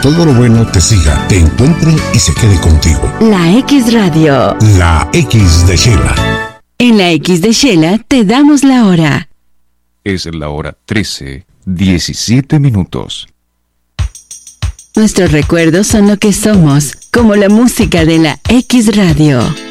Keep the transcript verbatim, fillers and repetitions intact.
todo lo bueno te siga, te encuentre y se quede contigo. La X Radio. La X de Shela. En la X de Shela te damos la hora. Es la hora trece, diecisiete minutos. Nuestros recuerdos son lo que somos, como la música de la X Radio.